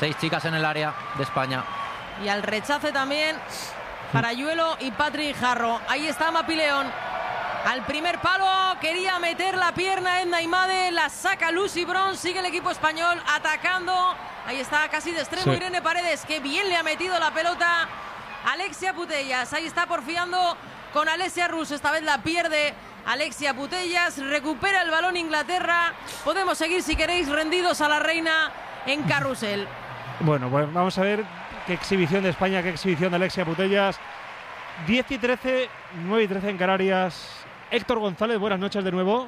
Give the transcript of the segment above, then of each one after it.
6 chicas en el área de España. Y al rechace también para Yuelo y Patrick Jarro. Ahí está Mapileón. Al primer palo quería meter la pierna Edna Imade, la saca Lucy Bron, sigue el equipo español atacando. Ahí está casi de extremo Irene Paredes, que bien le ha metido la pelota Alexia Putellas. Ahí está porfiando con Alessia Rus, esta vez la pierde Alexia Putellas, recupera el balón Inglaterra. Podemos seguir si queréis rendidos a la reina en carrusel. Bueno, vamos a ver qué exhibición de España, qué exhibición de Alexia Putellas. 10 y 13, 9 y 13 en Canarias. Héctor González, buenas noches de nuevo.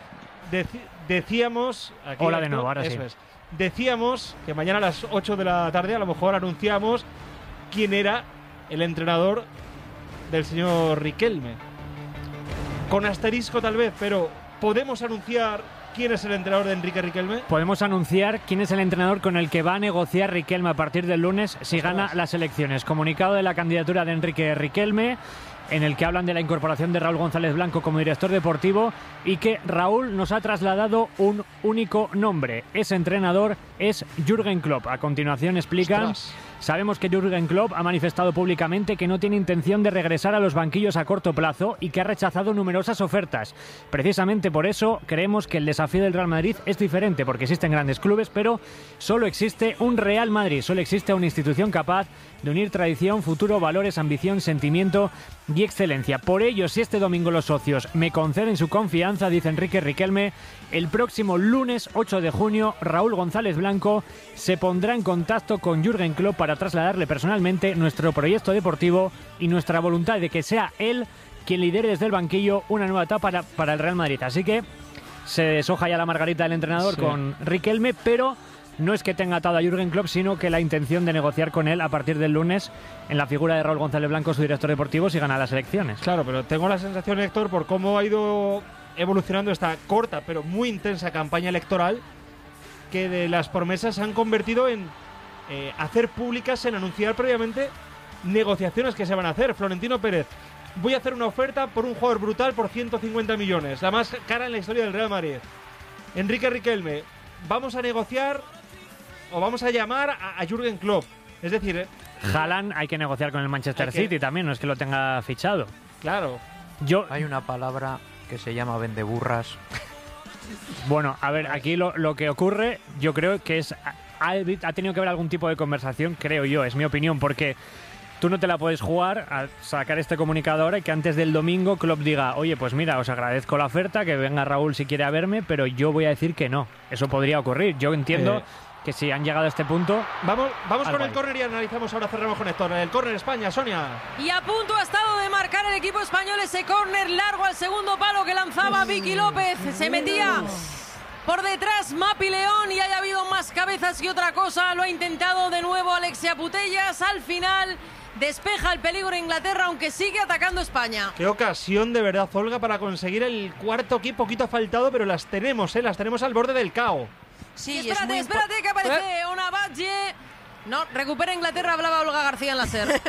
Decíamos... Aquí, hola de nuevo, ahora sí. Decíamos que mañana a las 8 de la tarde a lo mejor anunciamos quién era el entrenador del señor Riquelme. Con asterisco tal vez, pero ¿podemos anunciar quién es el entrenador de Enrique Riquelme? Podemos anunciar quién es el entrenador con el que va a negociar Riquelme a partir del lunes si gana las elecciones. Comunicado de la candidatura de Enrique Riquelme, en el que hablan de la incorporación de Raúl González Blanco como director deportivo y que Raúl nos ha trasladado un único nombre. Ese entrenador es Jürgen Klopp. A continuación explican... Sabemos que Jürgen Klopp ha manifestado públicamente que no tiene intención de regresar a los banquillos a corto plazo y que ha rechazado numerosas ofertas. Precisamente por eso creemos que el desafío del Real Madrid es diferente, porque existen grandes clubes, pero solo existe un Real Madrid, solo existe una institución capaz de unir tradición, futuro, valores, ambición, sentimiento y excelencia. Por ello, si este domingo los socios me conceden su confianza, dice Enrique Riquelme, el próximo lunes 8 de junio, Raúl González Blanco se pondrá en contacto con Jürgen Klopp para trasladarle personalmente nuestro proyecto deportivo y nuestra voluntad de que sea él quien lidere desde el banquillo una nueva etapa para el Real Madrid. Así que se deshoja ya la margarita del entrenador con Riquelme, pero no es que tenga atado a Jürgen Klopp, sino que la intención de negociar con él a partir del lunes en la figura de Raúl González Blanco, su director deportivo, si gana las elecciones. Claro, pero tengo la sensación, Héctor, por cómo ha ido evolucionando esta corta pero muy intensa campaña electoral, que de las promesas se han convertido en hacer públicas, en anunciar previamente negociaciones que se van a hacer. Florentino Pérez: voy a hacer una oferta por un jugador brutal por 150 millones, la más cara en la historia del Real Madrid. Enrique Riquelme: vamos a negociar o vamos a llamar a Jürgen Klopp. Es decir, Haaland hay que negociar con el Manchester City también, no es que lo tenga fichado. Claro. Hay una palabra que se llama vendeburras. Bueno, a ver, aquí lo que ocurre, yo creo que es... Ha tenido que haber algún tipo de conversación, creo yo, es mi opinión, porque tú no te la puedes jugar a sacar este comunicado ahora y que antes del domingo Klopp diga: oye, pues mira, os agradezco la oferta, que venga Raúl si quiere a verme, pero yo voy a decir que no. Eso podría ocurrir. Yo entiendo que si han llegado a este punto... Vamos con el córner y analizamos, ahora cerramos con Héctor. El córner España, Sonia. Y a punto ha estado de marcar el equipo español ese córner largo al segundo palo que lanzaba Vicky López. Se metía por detrás Mapi León y haya habido más cabezas que otra cosa. Lo ha intentado de nuevo Alexia Putellas. Al final despeja el peligro Inglaterra, aunque sigue atacando España. Qué ocasión de verdad, Olga, para conseguir el cuarto, que poquito ha faltado, pero las tenemos al borde del caos. Sí, y espérate que aparece una Badge. No, recupera Inglaterra, hablaba Olga García en la SER.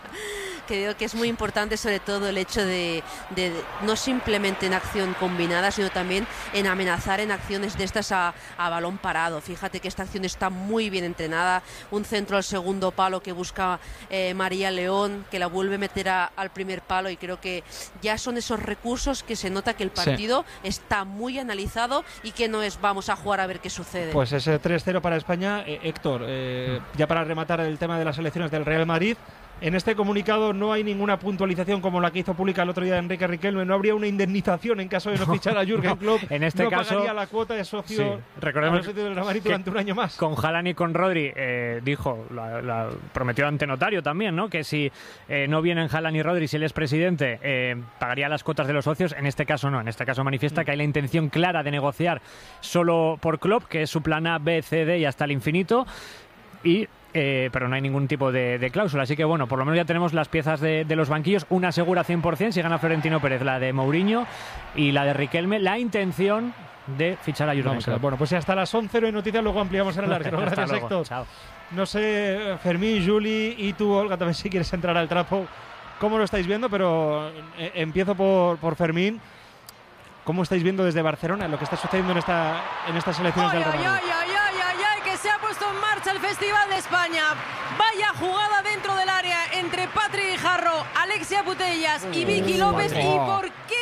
Creo que es muy importante, sobre todo el hecho de no simplemente en acción combinada, sino también en amenazar en acciones de estas a balón parado. Fíjate que esta acción está muy bien entrenada. Un centro al segundo palo que busca María León, que la vuelve a meter al primer palo, y creo que ya son esos recursos que se nota que el partido está muy analizado y que no es vamos a jugar a ver qué sucede. Pues ese 3-0 para España. Héctor, ya para rematar el tema de las elecciones del Real Madrid, en este comunicado no hay ninguna puntualización como la que hizo pública el otro día Enrique Riquelme. No habría una indemnización en caso de no fichar a Jürgen Klopp. En este caso pagaría la cuota de socio, recordemos del Real Madrid durante un año más. Con Haaland y con Rodri dijo, prometió ante notario también, ¿no?, que si no vienen Haaland y Rodri, si él es presidente, pagaría las cuotas de los socios. En este caso no, en este caso manifiesta que hay la intención clara de negociar solo por Klopp, que es su plan A, B, C, D y hasta el infinito. Pero no hay ningún tipo de cláusula, así que bueno, por lo menos ya tenemos las piezas de los banquillos. Una segura 100% si gana Florentino Pérez, la de Mourinho, y la de Riquelme, la intención de fichar a Jürgen Klopp. Bueno, pues hasta las 11 de noticias, luego ampliamos en el larguero. Gracias, Héctor. Chao. No sé, Fermín, Juli y tú, Olga, también si quieres entrar al trapo, cómo lo estáis viendo, pero empiezo por Fermín. ¿Cómo estáis viendo desde Barcelona lo que está sucediendo en estas elecciones del Real Madrid? Que se ha puesto en marcha el Festival de España. Vaya jugada dentro del área entre Patri Guijarro, Alexia Putellas y Vicky López. Y por qué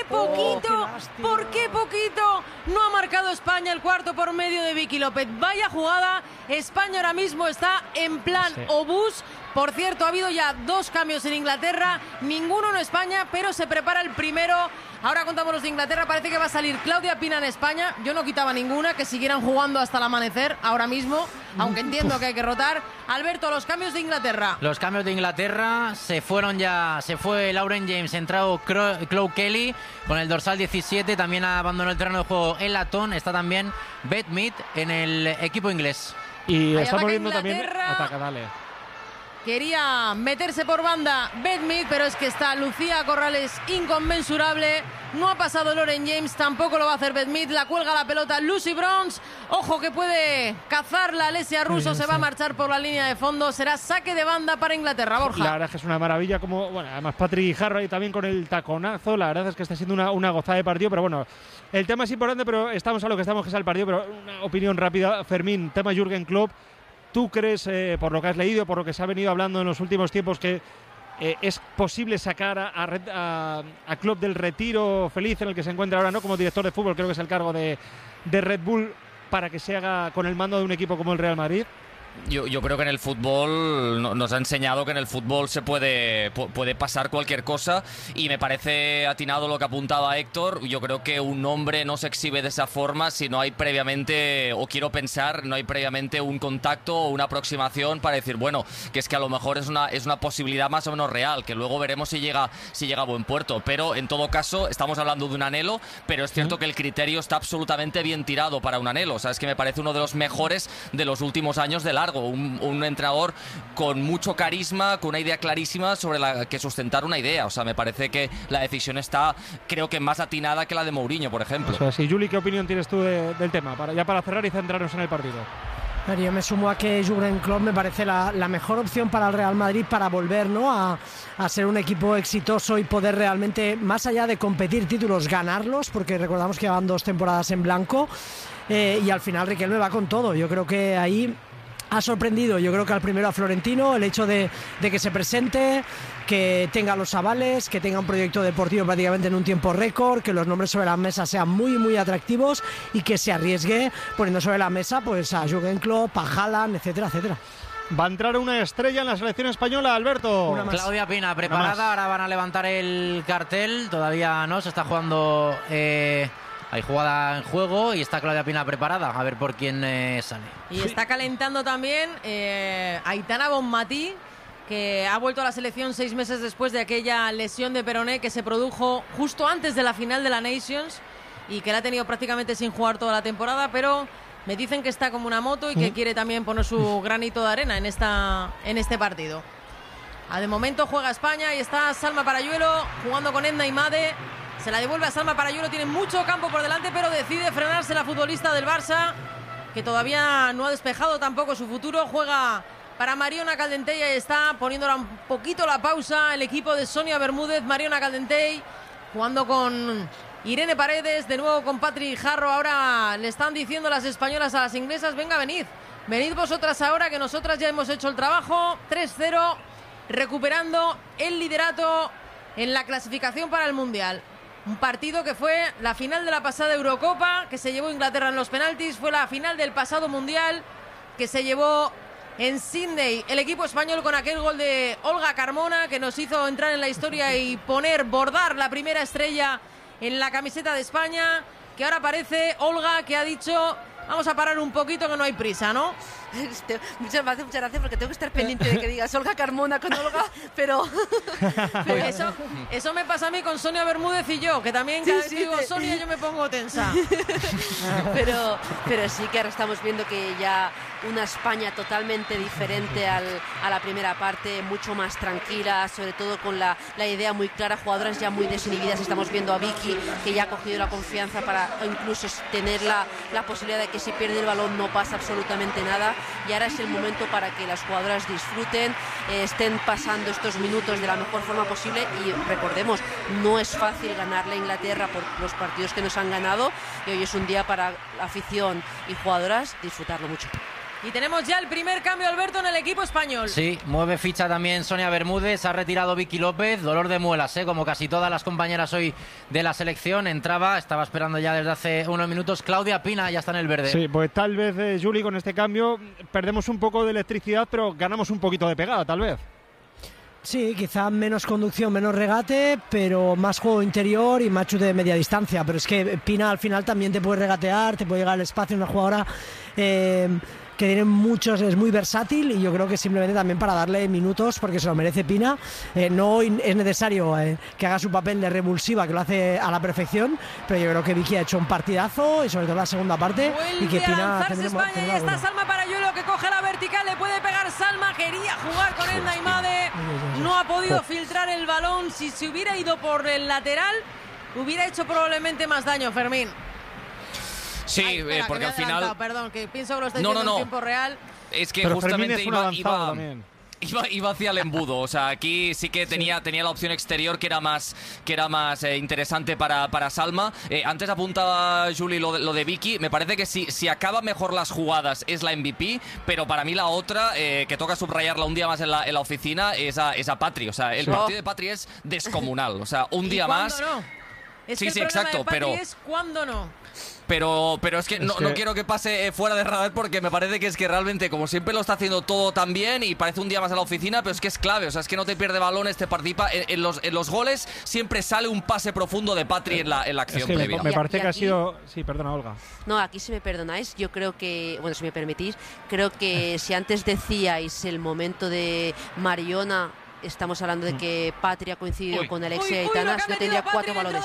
poquito no ha marcado España el cuarto por medio de Vicky López. Vaya jugada. España ahora mismo está en plan obús. Por cierto, ha habido ya 2 cambios en Inglaterra, ninguno en España, pero se prepara el primero. Ahora contamos los de Inglaterra, parece que va a salir Claudia Pina en España. Yo no quitaba ninguna, que siguieran jugando hasta el amanecer ahora mismo, aunque entiendo que hay que rotar. Alberto, los cambios de Inglaterra. Los cambios de Inglaterra se fue Lauren James, entrado Chloe Kelly con el dorsal 17, también abandonó el terreno de juego el latón, está también Beth Mead en el equipo inglés. Y Ahí estamos viendo Inglaterra. también... Ataca, dale. Quería meterse por banda Beth Mead, pero es que está Lucía Corrales inconmensurable. No ha pasado Lauren James, tampoco lo va a hacer Beth Mead. La cuelga la pelota Lucy Bronze. Ojo que puede cazar la Alessia Russo. Se va a marchar por la línea de fondo. Será saque de banda para Inglaterra, Borja. La verdad es que es una maravilla. Como, bueno, además Patri Guijarro ahí también con el taconazo. La verdad es que está siendo una gozada de partido. Pero bueno, el tema es importante, pero estamos a lo que estamos, que es el partido. Pero una opinión rápida, Fermín, tema Jürgen Klopp. ¿Tú crees, por lo que has leído, por lo que se ha venido hablando en los últimos tiempos, que es posible sacar a Klopp del retiro feliz en el que se encuentra ahora, no como director de fútbol, creo que es el cargo de Red Bull, para que se haga con el mando de un equipo como el Real Madrid? Yo creo que en el fútbol nos ha enseñado que en el fútbol se puede pasar cualquier cosa, y me parece atinado lo que apuntaba Héctor. Yo creo que un hombre no se exhibe de esa forma si no hay previamente, o quiero pensar, no hay previamente un contacto o una aproximación para decir, bueno, que es que a lo mejor es una posibilidad más o menos real, que luego veremos si llega a buen puerto. Pero en todo caso estamos hablando de un anhelo, pero es cierto que el criterio está absolutamente bien tirado para un anhelo. O sea, es que me parece uno de los mejores de los últimos años de largo. Un entrenador con mucho carisma, con una idea clarísima sobre la que sustentar una idea. O sea, me parece que la decisión está, creo que más atinada que la de Mourinho, por ejemplo. O sea, sí, Juli, ¿qué opinión tienes tú del tema? Para cerrar y centrarnos en el partido. Yo me sumo a que Jürgen Klopp me parece la mejor opción para el Real Madrid para volver, ¿no?, a ser un equipo exitoso y poder realmente, más allá de competir títulos, ganarlos, porque recordamos que llevan 2 temporadas en blanco, y al final Riquelme va con todo. Yo creo que ahí ha sorprendido, yo creo que al primero a Florentino, el hecho de que se presente, que tenga los avales, que tenga un proyecto deportivo prácticamente en un tiempo récord, que los nombres sobre la mesa sean muy, muy atractivos y que se arriesgue poniendo sobre la mesa pues a Jürgen Klopp, a Haaland, etcétera, etcétera. Va a entrar una estrella en la selección española, Alberto. Claudia Pina preparada, ahora van a levantar el cartel, todavía no, se está jugando... Hay jugada en juego y está Claudia Pina preparada, a ver por quién sale. Y está calentando también Aitana Bonmatí, que ha vuelto a la selección 6 meses después de aquella lesión de peroné que se produjo justo antes de la final de la Nations y que la ha tenido prácticamente sin jugar toda la temporada, pero me dicen que está como una moto y que quiere también poner su granito de arena en este partido. De momento juega España y está Salma Parayuelo jugando con Edna Imade. Se la devuelve a Salma Parayuelo, tiene mucho campo por delante, pero decide frenarse la futbolista del Barça, que todavía no ha despejado tampoco su futuro. Juega para Mariona Caldentey, y está poniéndola un poquito la pausa el equipo de Sonia Bermúdez. Mariona Caldentey jugando con Irene Paredes, de nuevo con Patri Guijarro. Ahora le están diciendo las españolas a las inglesas, venga, venid vosotras ahora, que nosotras ya hemos hecho el trabajo. 3-0, recuperando el liderato en la clasificación para el Mundial. Un partido que fue la final de la pasada Eurocopa, que se llevó Inglaterra en los penaltis, fue la final del pasado Mundial, que se llevó en Sydney el equipo español con aquel gol de Olga Carmona, que nos hizo entrar en la historia y bordar la primera estrella en la camiseta de España, que ahora parece Olga que ha dicho, vamos a parar un poquito que no hay prisa, ¿no? Muchas gracias, porque tengo que estar pendiente de que digas Olga Carmona con Olga, pero eso me pasa a mí con Sonia Bermúdez y yo, que también cada vez que digo Sonia yo me pongo tensa. pero sí que ahora estamos viendo que ya una España totalmente diferente a la primera parte, mucho más tranquila, sobre todo con la idea muy clara, jugadoras ya muy desinhibidas. Estamos viendo a Vicky, que ya ha cogido la confianza para incluso tener la posibilidad de que si pierde el balón no pasa absolutamente nada, y ahora es el momento para que las jugadoras disfruten, estén pasando estos minutos de la mejor forma posible. Y recordemos, no es fácil ganarle a Inglaterra por los partidos que nos han ganado, y hoy es un día para la afición y jugadoras disfrutarlo mucho. Y tenemos ya el primer cambio, Alberto, en el equipo español. Sí, mueve ficha también Sonia Bermúdez, ha retirado Vicky López, dolor de muelas, como casi todas las compañeras hoy de la selección. Estaba esperando ya desde hace unos minutos. Claudia Pina ya está en el verde. Sí, pues tal vez, Juli, con este cambio perdemos un poco de electricidad, pero ganamos un poquito de pegada, tal vez. Sí, quizá menos conducción, menos regate, pero más juego interior y más chute de media distancia. Pero es que Pina al final también te puede regatear, te puede llegar al espacio, una jugadora que tiene muchos, es muy versátil, y yo creo que simplemente también para darle minutos, porque se lo merece Pina. No es necesario que haga su papel de revulsiva, que lo hace a la perfección, pero yo creo que Vicky ha hecho un partidazo, y sobre todo la segunda parte. Vuelve y que a Pina lanzarse España, y está Salma Parayuelo, que coge la vertical, le puede pegar Salma, quería jugar con Edna Imade, no ha podido filtrar el balón. Si se hubiera ido por el lateral, hubiera hecho probablemente más daño, Fermín. Sí, Ay, espera, porque que al final... Perdón, que pienso que lo estoy viendo en tiempo real. Es que pero justamente iba hacia el embudo. O sea, aquí sí que tenía la opción exterior, que era más interesante para Salma. Antes apuntaba Juli lo de Vicky. Me parece que si acaba mejor las jugadas es la MVP, pero para mí la otra, que toca subrayarla un día más en la oficina, es a Patri. O sea, el partido de Patri es descomunal. O sea, un día más... No? Es sí, que el exacto, de Patri pero... es cuándo no. Pero es que no quiero que pase fuera de radar, porque me parece que es que realmente, como siempre, lo está haciendo todo tan bien y parece un día más a la oficina, pero es que es clave. O sea, es que no te pierde balones, te participa. En los goles siempre sale un pase profundo de Patri en la acción es que previa. Me parece y que ha aquí... sido... Sí, perdona, Olga. No, aquí si me perdonáis, yo creo que, bueno, si me permitís, creo que si antes decíais el momento de Mariona, estamos hablando de que Patri ha coincidido con Alexia Aitanas, no tendría 4 balones.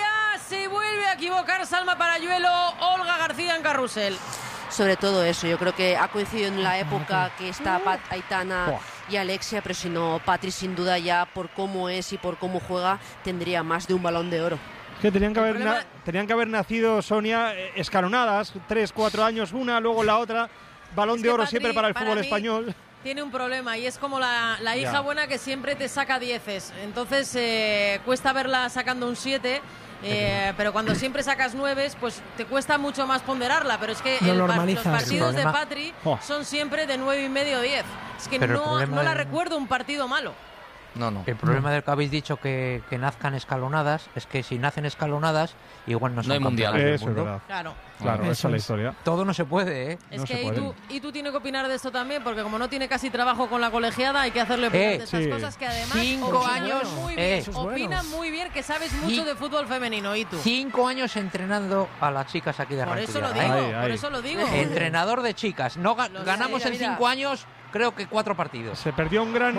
Se vuelve a equivocar Salma Parayuelo, Olga García en carrusel. Sobre todo eso, yo creo que ha coincidido en la época que está Aitana y Alexia, pero si no, Patri sin duda ya por cómo es y por cómo juega tendría más de un Balón de Oro. Es que tenían que haber nacido, Sonia, escalonadas, 3-4 años una, luego la otra. Balón de Oro Patri, siempre para el fútbol español. Tiene un problema, y es como la hija buena que siempre te saca 10. Entonces cuesta verla sacando un 7. Pero cuando siempre sacas 9, pues te cuesta mucho más ponderarla. Pero es que los partidos de Patri son siempre de 9,5 o 10. Es que no la recuerdo un partido malo. No. El problema del que habéis dicho que nazcan escalonadas es que si nacen escalonadas, igual no son hay mundial. Eso es verdad. Claro, esa es la historia. Todo no se puede, ¿eh? Es que tú tienes que opinar de esto también, porque como no tiene casi trabajo con la colegiada, hay que hacerle opinar de estas cosas, que además 5 años muy bien, opinas muy bien, que sabes mucho de fútbol femenino. ¿Y tú? 5 años entrenando a las chicas aquí de Arrancudiaga. Por eso lo digo. Entrenador de chicas. No ganamos en 5 años, creo que 4 partidos. Se perdió un gran...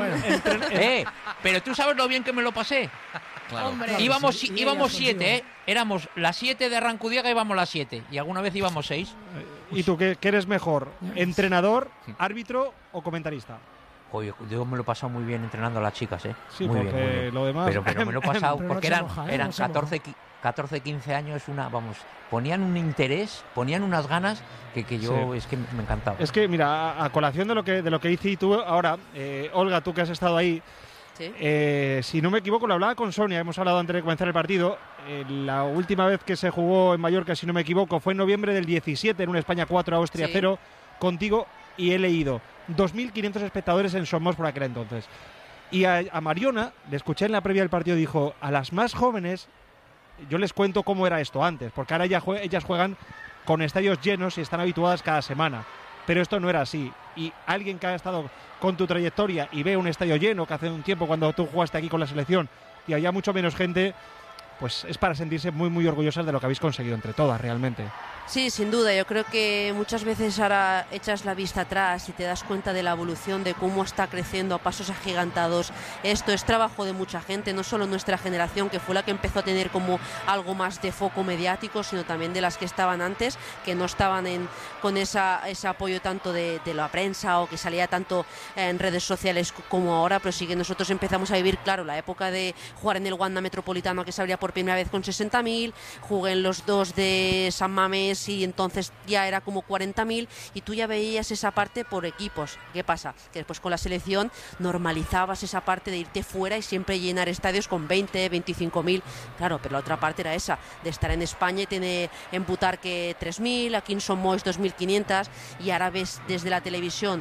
Pero tú sabes lo bien que me lo pasé. Claro. Hombre, íbamos 7, Éramos las 7 de Arrancudiaga, íbamos las 7. Y alguna vez íbamos 6. ¿Y tú qué eres mejor? ¿Entrenador, árbitro o comentarista? Oye, yo me lo he pasado muy bien entrenando a las chicas, Sí, muy porque bien, muy bien. lo demás... Pero me lo he pasado, porque eran 14, 15 años, ponían un interés, ponían unas ganas que yo es que me encantaba. Es que, mira, a colación de lo que dices y tú ahora, Olga, tú que has estado ahí, ¿Sí? Si no me equivoco, lo hablaba con Sonia, hemos hablado antes de comenzar el partido. La última vez que se jugó en Mallorca, si no me equivoco, fue en noviembre del 17, en un España 4, Austria 0, contigo, y he leído 2.500 espectadores en Somos por aquel entonces. Y a Mariona, le escuché en la previa del partido, dijo, a las más jóvenes, yo les cuento cómo era esto antes, porque ahora ellas juegan con estadios llenos y están habituadas cada semana. Pero esto no era así. Y alguien que ha estado con tu trayectoria y ve un estadio lleno, que hace un tiempo cuando tú jugaste aquí con la selección y había mucho menos gente, pues es para sentirse muy, muy orgullosas de lo que habéis conseguido entre todas, realmente. Sí, sin duda. Yo creo que muchas veces ahora echas la vista atrás y te das cuenta de la evolución, de cómo está creciendo a pasos agigantados. Esto es trabajo de mucha gente, no solo nuestra generación, que fue la que empezó a tener como algo más de foco mediático, sino también de las que estaban antes, que no estaban con ese apoyo tanto de la prensa o que salía tanto en redes sociales como ahora, pero sí que nosotros empezamos a vivir, claro, la época de jugar en el Wanda Metropolitano, que se abría por por primera vez con 60.000, jugué en los 2 de San Mamés y entonces ya era como 40.000 y tú ya veías esa parte por equipos. ¿Qué pasa? Que después con la selección normalizabas esa parte de irte fuera y siempre llenar estadios con 20, 25.000. Claro, pero la otra parte era esa, de estar en España y tener en Butarque 3.000, aquí en Somois 2.500 y ahora ves desde la televisión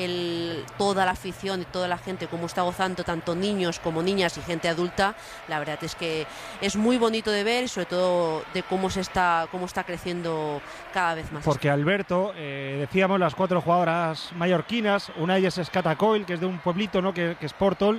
toda la afición y toda la gente cómo está gozando, tanto niños como niñas y gente adulta. La verdad es que es muy bonito de ver y sobre todo de cómo está creciendo cada vez más. Porque Alberto, decíamos las 4 jugadoras mallorquinas, una de ellas es Cata Coll, que es de un pueblito, ¿no? que es Portol,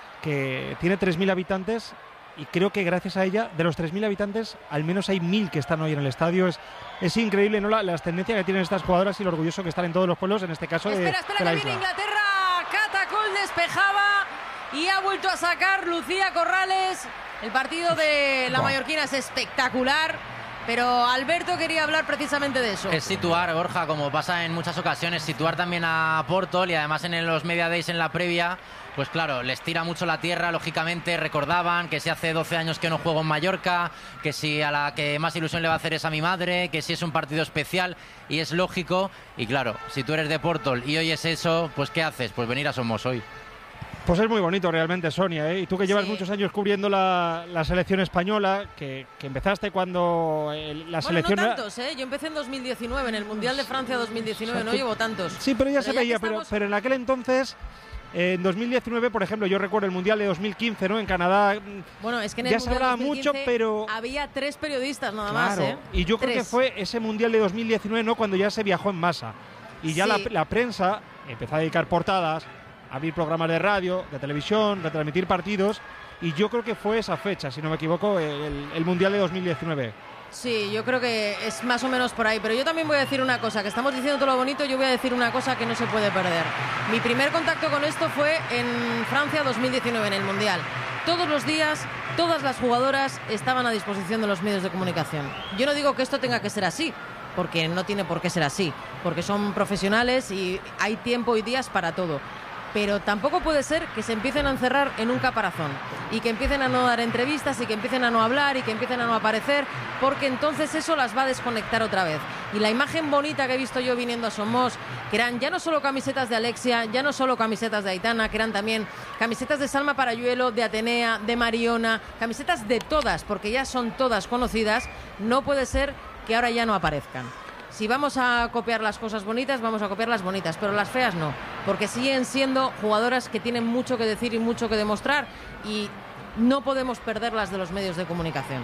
que tiene 3.000 habitantes y creo que gracias a ella, de los 3.000 habitantes, al menos hay 1.000 que están hoy en el estadio. Es increíble, ¿no? La ascendencia que tienen estas jugadoras y lo orgulloso que están en todos los pueblos, en este caso espera, de que la viene isla. Inglaterra. Cata Coll despejaba y ha vuelto a sacar Lucía Corrales. El partido de la mallorquina es espectacular, pero Alberto quería hablar precisamente de eso. Es situar, Borja, como pasa en muchas ocasiones, situar también a Portol y además en los Media Days en la previa, pues claro, les tira mucho la tierra, lógicamente recordaban que si hace 12 años que no juego en Mallorca, que si a la que más ilusión le va a hacer es a mi madre, que si es un partido especial y es lógico, y claro, si tú eres de Portol y oyes eso, pues ¿qué haces? Pues venir a Somos hoy. Pues es muy bonito realmente, Sonia, ¿eh? Y tú que llevas Sí. muchos años cubriendo la selección española, que empezaste cuando la selección... no tantos, ¿eh? Yo empecé en 2019, en el Mundial de Francia 2019, no llevo tantos. Sí, pero ya se ya veía, que estamos- pero en aquel entonces, en 2019, por ejemplo, yo recuerdo el Mundial de 2015, ¿no? En Canadá. Bueno, es que en el Ya se Mundial hablaba 2015 mucho, pero... había 3 periodistas nada más, Claro, ¿eh? y yo creo que 3. fue ese Mundial de 2019, ¿no? Cuando ya se viajó en masa. Y ya Sí. la prensa empezó a dedicar portadas, a abrir programas de radio, de televisión, retransmitir partidos. Y yo creo que fue esa fecha, si no me equivoco, el Mundial de 2019. Sí, yo creo que es más o menos por ahí. Pero yo también voy a decir una cosa, que estamos diciendo todo lo bonito, yo voy a decir una cosa que no se puede perder. Mi primer contacto con esto fue en Francia 2019, en el Mundial. Todos los días, todas las jugadoras estaban a disposición de los medios de comunicación. Yo no digo que esto tenga que ser así, porque no tiene por qué ser así, porque son profesionales y hay tiempo y días para todo. Pero tampoco puede ser que se empiecen a encerrar en un caparazón y que empiecen a no dar entrevistas y que empiecen a no hablar y que empiecen a no aparecer, porque entonces eso las va a desconectar otra vez. Y la imagen bonita que he visto yo viniendo a Somos, que eran ya no solo camisetas de Alexia, ya no solo camisetas de Aitana, que eran también camisetas de Salma Parayuelo, de Atenea, de Mariona, camisetas de todas, porque ya son todas conocidas, no puede ser que ahora ya no aparezcan. Si vamos a copiar las cosas bonitas, vamos a copiar las bonitas, pero las feas no, porque siguen siendo jugadoras que tienen mucho que decir y mucho que demostrar y no podemos perderlas de los medios de comunicación.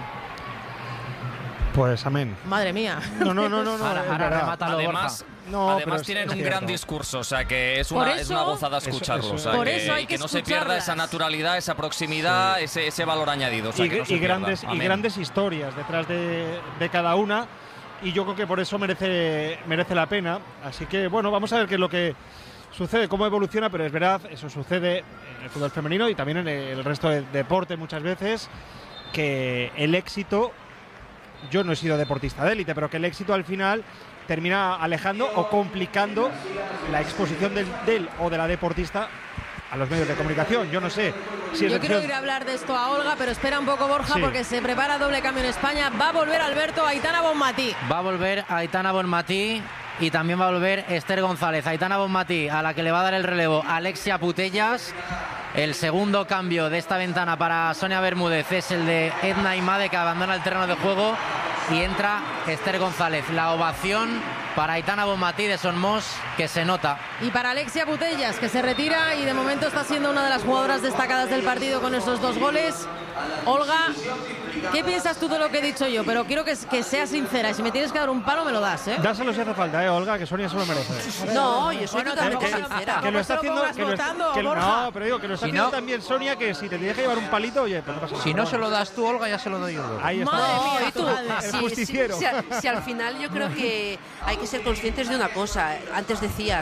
Pues amén. Madre mía. No. Ahora es verdad. remátalo, Además, No, pero es tienen un cierto. gran discurso, o sea que es Por una, eso- es una gozada eso- escucharlo. O sea, por que, eso hay y que no se pierda esa escucharlas. naturalidad, esa proximidad, ese valor añadido. O sea, que no se pierda. y Amén. grandes historias detrás de cada una. Y yo creo que por eso merece la pena. Así que, bueno, vamos a ver qué es lo que sucede, cómo evoluciona, pero es verdad, eso sucede en el fútbol femenino y también en el resto de deporte muchas veces, que el éxito, yo no he sido deportista de élite, pero que el éxito al final termina alejando o complicando la exposición del o de la deportista a los medios de comunicación. Yo no sé si es Yo quiero decisión- ir a hablar de esto a Olga, pero espera un poco, Borja, Sí. porque se prepara doble cambio en España. Va a volver Alberto Aitana Bonmatí. Va a volver Aitana Bonmatí y también va a volver Esther González. Aitana Bonmatí, a la que le va a dar el relevo Alexia Putellas. El segundo cambio de esta ventana para Sonia Bermúdez es el de Edna Imade, que abandona el terreno de juego y entra Esther González. La ovación para Aitana Bonmatí de Somos, que se nota. Y para Alexia Putellas, que se retira y de momento está siendo una de las jugadoras destacadas del partido con esos 2 goles. Olga, ¿qué piensas tú de lo que he dicho yo? Pero quiero que seas sincera y si me tienes que dar un palo me lo das, ¿eh? Dáselo si hace falta, Olga, que Sonia se lo merece. No, yo soy Bueno, totalmente tampoco- sincera. Que lo está Tampoco haciendo. pongas Que lo está- votando, que- Borja. no, pero digo que lo está Si haciendo no- también Sonia, que si te tienes que llevar un palito, oye, pues no pasa nada. Si no se lo das tú, Olga, ya se lo doy yo. Ahí está. Madre mía, y tú, El justiciero. si al final yo creo que hay que ser conscientes de una cosa. Antes decías,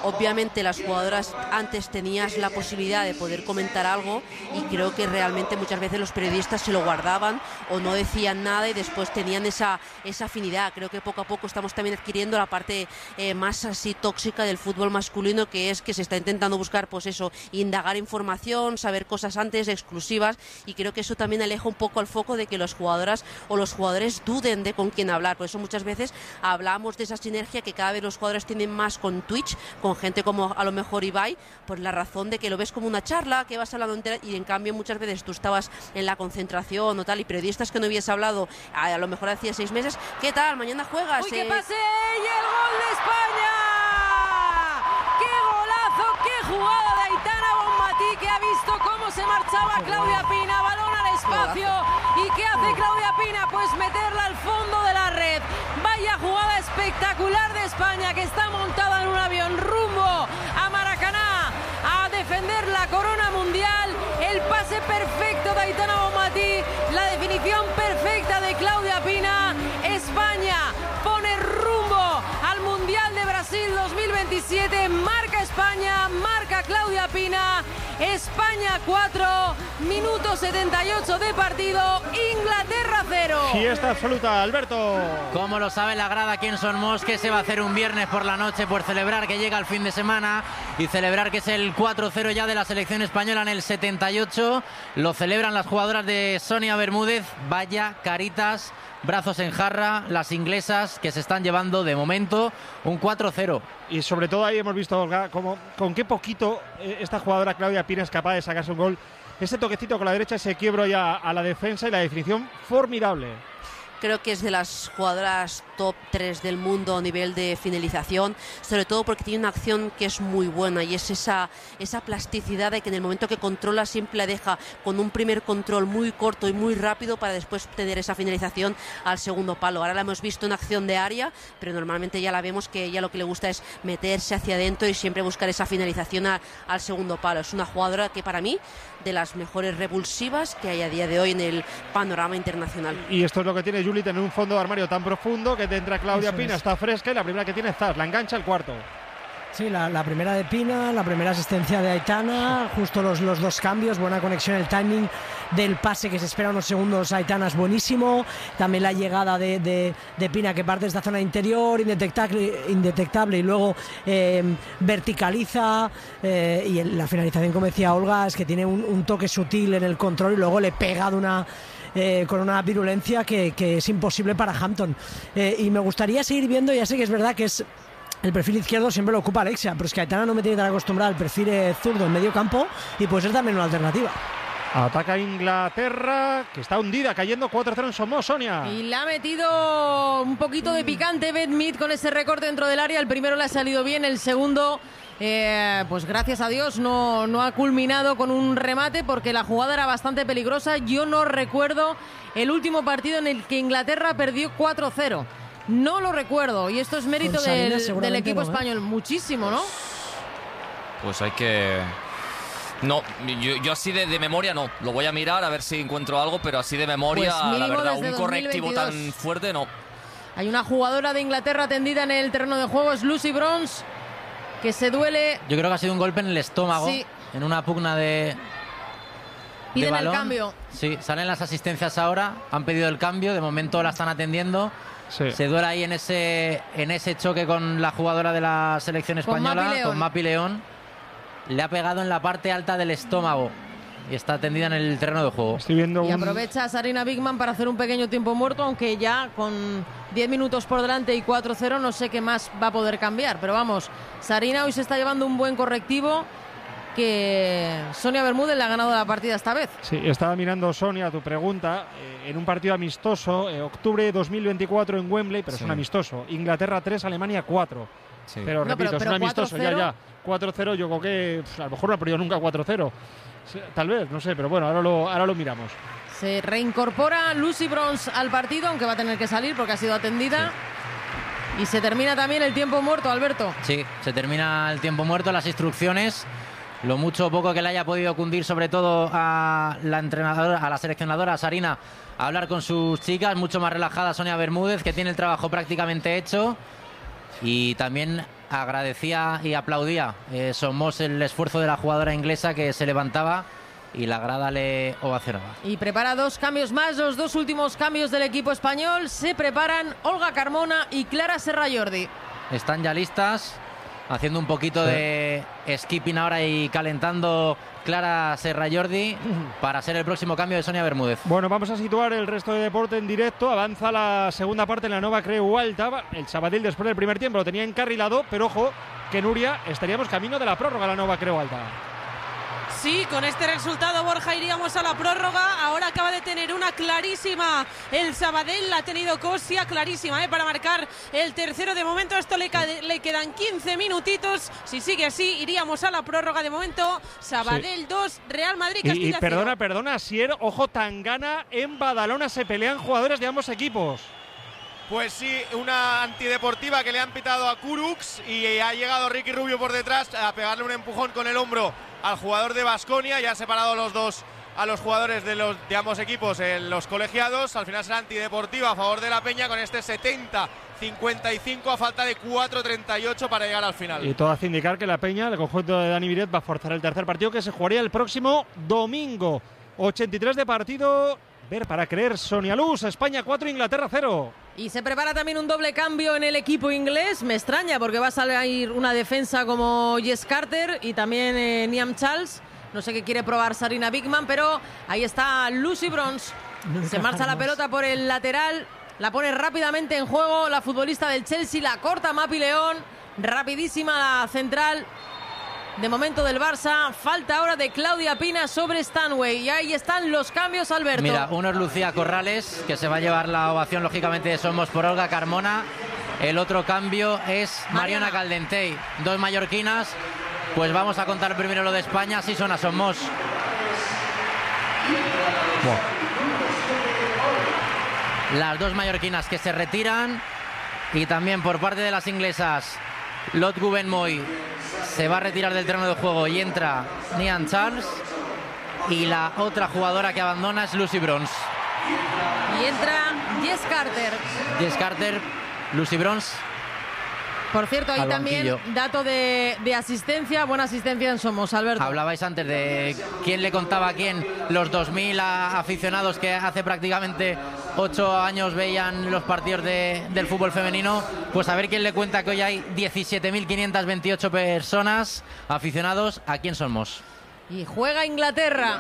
obviamente las jugadoras antes tenías la posibilidad de poder comentar algo y creo que realmente muchas veces los periodistas se lo guardaban o no decían nada y después tenían esa afinidad. Creo que poco a poco estamos también adquiriendo la parte más así tóxica del fútbol masculino, que es que se está intentando buscar, pues eso, indagar información, saber cosas antes, exclusivas, y creo que eso también aleja un poco el foco de que las jugadoras o los jugadores duden de con quién hablar. Por eso muchas veces hablamos de esa sinergia que cada vez los jugadores tienen más con Twitch, con gente como a lo mejor Ibai, por la razón de que lo ves como una charla, que vas hablando entera, y en cambio muchas veces tú estabas en la concentración o tal, y periodistas que no hubiese hablado a lo mejor hacía 6 meses, ¿qué tal? Mañana juegas. ¡Uy, qué pase! ¡Y el gol de España! ¡Qué golazo! ¡Qué jugada de Aitana Bonmatí, que ha visto cómo se marchaba Claudia Pina! Balón al espacio. ¿Y qué hace Claudia Pina? Pues meterla al fondo de la red. Vaya jugada espectacular de España, que está montada en un avión rumbo a Maracaná a defender la corona mundial. El pase perfecto de Aitana Bonmatí, la definición perfecta de Claudia Pina. España pone rumbo al Mundial de Brasil 2027. Marca España, marca Claudia Pina. España 4, minuto 78 de partido, Inglaterra 0. Fiesta absoluta, Alberto. Como lo sabe la grada aquí en Son Mos, que se va a hacer un viernes por la noche por celebrar que llega el fin de semana y celebrar que es el 4-0 ya de la selección española en el 78. Lo celebran las jugadoras de Sonia Bermúdez. Vaya caritas, brazos en jarra, las inglesas, que se están llevando de momento un 4-0. Y sobre todo ahí hemos visto, Olga, con qué poquito esta jugadora Claudia Pina es capaz de sacarse un gol. Ese toquecito con la derecha, ese quiebro ya a la defensa y la definición formidable. Creo que es de las jugadoras top 3 del mundo a nivel de finalización, sobre todo porque tiene una acción que es muy buena y es esa plasticidad de que en el momento que controla siempre la deja con un primer control muy corto y muy rápido para después tener esa finalización al segundo palo. Ahora la hemos visto en acción de área, pero normalmente ya la vemos que ella lo que le gusta es meterse hacia adentro y siempre buscar esa finalización al segundo palo. Es una jugadora que para mí de las mejores revulsivas que hay a día de hoy en el panorama internacional. Y esto es lo que tiene Juli, tener un fondo de armario tan profundo que te entra Claudia Pina, está fresca, y la primera que tiene es Zas, la engancha el cuarto. Sí, la primera de Pina, la primera asistencia de Aitana, justo los dos cambios, buena conexión, el timing del pase que se espera unos segundos Aitana es buenísimo, también la llegada de Pina que parte de esta zona interior, indetectable y luego verticaliza y la finalización, como decía Olga, es que tiene un toque sutil en el control y luego le pega con una virulencia que es imposible para Hampton. Y me gustaría seguir viendo, ya sé que es verdad que es el perfil izquierdo siempre lo ocupa Alexia, pero es que Aitana no me tiene tan acostumbrada al perfil zurdo en medio campo y puede ser también una alternativa. Ataca Inglaterra, que está hundida, cayendo 4-0 en Somos, Sonia. Y le ha metido un poquito de picante Beth Mead con ese recorte dentro del área. El primero le ha salido bien, el segundo, pues gracias a Dios no ha culminado con un remate porque la jugada era bastante peligrosa. Yo no recuerdo el último partido en el que Inglaterra perdió 4-0. No lo recuerdo, y esto es mérito del equipo español. Muchísimo, ¿no? Pues hay que... No, yo así de memoria no. Lo voy a mirar a ver si encuentro algo, pero así de memoria, pues la verdad, un 2022. correctivo tan fuerte no. Hay una jugadora de Inglaterra tendida en el terreno de juego, es Lucy Bronze, que se duele. Yo creo que ha sido un golpe en el estómago, sí, en una pugna de piden el balón. cambio. Sí, salen las asistencias ahora, han pedido el cambio, de momento la están atendiendo. Sí. Se duele ahí en ese choque con la jugadora de la selección española, con Mapi León. Le ha pegado en la parte alta del estómago y está tendida en el terreno de juego. Estoy viendo y aprovecha Sarina Bigman para hacer un pequeño tiempo muerto, aunque ya con 10 minutos por delante y 4-0 no sé qué más va a poder cambiar. Pero vamos, Sarina hoy se está llevando un buen correctivo, que Sonia Bermúdez le ha ganado la partida esta vez. Sí, estaba mirando, Sonia, tu pregunta, en un partido amistoso, octubre de 2024 en Wembley, pero sí, es un amistoso. Inglaterra 3, Alemania 4. Sí. Pero repito, es un amistoso, 4-0. ya. 4-0, yo creo que a lo mejor no ha perdido nunca 4-0. Tal vez, no sé, pero bueno, ahora lo miramos. Se reincorpora Lucy Bronze al partido, aunque va a tener que salir porque ha sido atendida. Sí. Y se termina también el tiempo muerto, Alberto. Sí, se termina el tiempo muerto, las instrucciones. Lo mucho o poco que le haya podido cundir, sobre todo a la entrenadora, a la seleccionadora Sarina, a hablar con sus chicas, mucho más relajada Sonia Bermúdez, que tiene el trabajo prácticamente hecho. Y también agradecía y aplaudía Somos el esfuerzo de la jugadora inglesa que se levantaba y la grada le ovacionaba. Y prepara 2 cambios más, los 2 últimos cambios del equipo español. Se preparan Olga Carmona y Clara Serrallordi. Están ya listas, haciendo un poquito de skipping ahora y calentando Clara Serrallordi para ser el próximo cambio de Sonia Bermúdez. Bueno, vamos a situar el resto de deporte en directo. Avanza la segunda parte en la Nova Creu Alta. El Sabadell después del primer tiempo lo tenía encarrilado, pero ojo que Nuria, estaríamos camino de la prórroga la Nova Creu Alta. Sí, con este resultado, Borja, iríamos a la prórroga. Ahora acaba de tener una clarísima el Sabadell, la ha tenido Cosia, clarísima, para marcar el tercero. De momento esto le quedan 15 minutitos. Si sigue así, iríamos a la prórroga. De momento, Sabadell 2, Real Madrid Castilla 0. Perdona, Sier, ojo, Tangana en Badalona, se pelean jugadores de ambos equipos. Pues sí, una antideportiva que le han pitado a Kurux y ha llegado Ricky Rubio por detrás a pegarle un empujón con el hombro al jugador de Baskonia. Ya ha separado a los jugadores de ambos equipos en los colegiados. Al final será antideportiva a favor de la Peña con este 70-55 a falta de 4:38 para llegar al final. Y todo hace indicar que la Peña, el conjunto de Dani Viret, va a forzar el tercer partido que se jugaría el próximo domingo. 83 de partido. Ver para creer, Sonia Luz. España 4, Inglaterra 0. Y se prepara también un doble cambio en el equipo inglés. Me extraña porque va a salir una defensa como Jess Carter y también Niamh Charles. No sé qué quiere probar Sarina Bigman, pero ahí está Lucy Bronze. Se marcha la pelota por el lateral. La pone rápidamente en juego la futbolista del Chelsea. La corta Mapi León. Rapidísima la central. De momento del Barça, falta ahora de Claudia Pina sobre Stanway. Y ahí están los cambios, Alberto. Mira, uno es Lucía Corrales, que se va a llevar la ovación, lógicamente, de Somos por Olga Carmona. El otro cambio es Mariona Caldentey. 2 mallorquinas. Pues vamos a contar primero lo de España. Sí son a Somos. Las 2 mallorquinas que se retiran. Y también por parte de las inglesas, Lot Gubben-Moy se va a retirar del terreno de juego y entra Niamh Charles. Y la otra jugadora que abandona es Lucy Bronze. Y entra Jess Carter. Jess Carter, Lucy Bronze. Por cierto, ahí también dato de asistencia, buena asistencia en Somos, Alberto. Hablabais antes de quién le contaba a quién los 2.000 aficionados que hace prácticamente 8 años veían los partidos del fútbol femenino. Pues a ver quién le cuenta que hoy hay 17.528 personas aficionados aquí en Somos. Y juega Inglaterra.